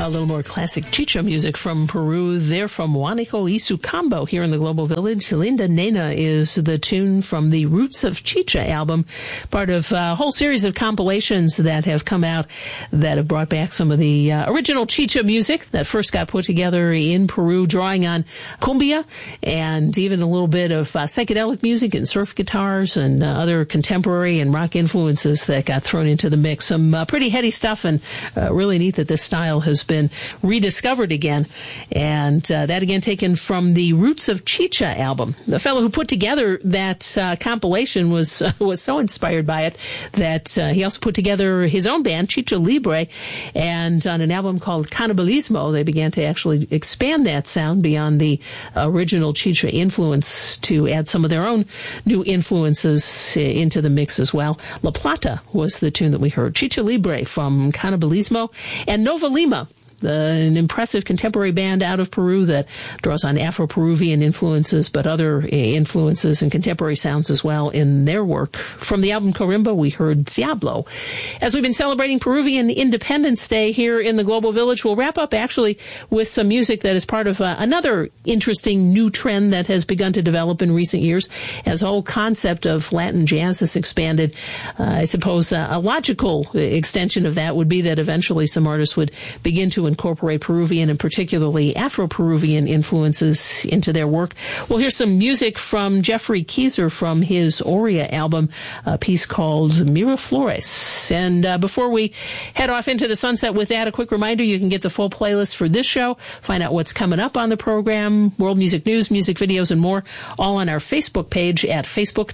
A little more classic chicha music from Peru. They're from Huánuco y su Combo here in the Global Village. Linda Nena is the tune from the Roots of Chicha album, part of a whole series of compilations that have come out that have brought back some of the original chicha music that first got put together in Peru, drawing on cumbia and even a little bit of psychedelic music and surf guitars and other contemporary and rock influences that got thrown into the mix. Some pretty heady stuff, and really neat that this style has been rediscovered again. And that again taken from the Roots of Chicha album. The fellow who put together that compilation was so inspired by it that he also put together his own band, Chicha Libre, and on an album called Cannibalismo, they began to actually expand that sound beyond the original Chicha influence to add some of their own new influences into the mix as well. La Plata was the tune that we heard. Chicha Libre from Cannibalismo, and Nova Lima, an impressive contemporary band out of Peru that draws on Afro-Peruvian influences, but other influences and contemporary sounds as well in their work. From the album Corimba, we heard Diablo. As we've been celebrating Peruvian Independence Day here in the Global Village, we'll wrap up actually with some music that is part of another interesting new trend that has begun to develop in recent years. As the whole concept of Latin jazz has expanded, I suppose a logical extension of that would be that eventually some artists would begin to incorporate Peruvian and particularly Afro-Peruvian influences into their work. We'll hear some music from Jeffrey Keyser from his Aurea album, a piece called Miraflores. And before we head off into the sunset with that, a quick reminder, you can get the full playlist for this show, find out what's coming up on the program, world music news, music videos, and more, all on our Facebook page at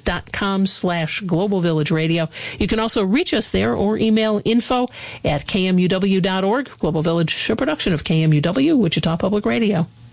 facebook.com/Global Village Radio. You can also reach us there or email info@kmuw.org. Global Village, a production of KMUW, Wichita Public Radio.